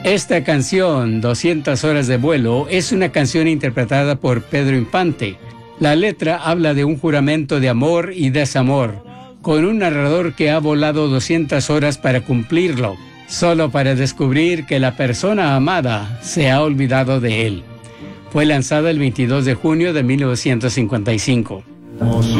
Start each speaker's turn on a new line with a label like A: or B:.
A: Esta canción, 200 horas de vuelo, es una canción interpretada por Pedro Infante. La letra habla de un juramento de amor y desamor, con un narrador que ha volado 200 horas para cumplirlo, solo para descubrir que la persona amada se ha olvidado de él. Fue lanzada el 22 de junio de 1955.